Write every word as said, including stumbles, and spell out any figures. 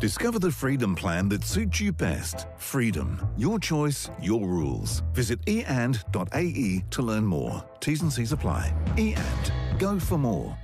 Discover the Freedom plan that suits you best. Freedom. Your choice, your rules. Visit e and dot a e to learn more. T's and C's apply. e and. Go for more.